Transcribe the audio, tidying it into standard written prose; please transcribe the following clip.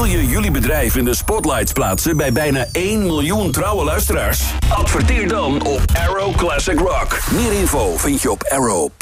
Wil je jullie bedrijf in de spotlights plaatsen bij bijna 1 miljoen trouwe luisteraars? Adverteer dan op Arrow Classic Rock. Meer info vind je op arrow.nl.